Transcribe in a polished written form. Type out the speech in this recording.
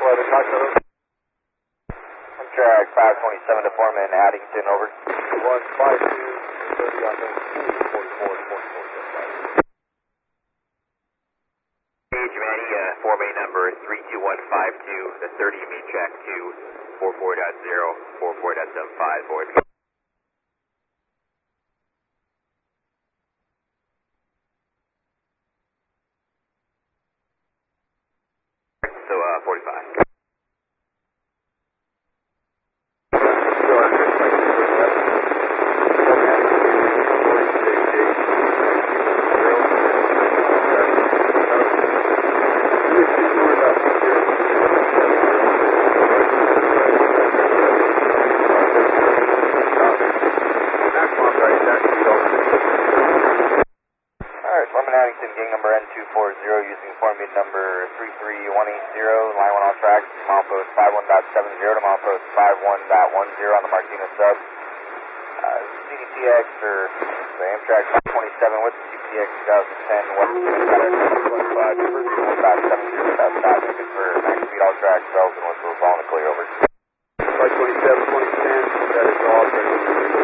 Amtrak 527 to Foreman, Addington, over. 152, 30 on Main Street, 44, 44, 45. Page Manny, Foreman number 32152, the 30 meet track 2, 44.0, 44.75, boys. So, 45. Addington, gang number N240, using formula number 33180, line 1 on track, milepost 51.70 to milepost 51.10 on the Martina sub. CDTX, or the Amtrak 527 with the CDTX 2010, west of 1.70 south, looking for 9 speed all tracks, bells, and whistle, following the clear over. 527, 2010, that is all.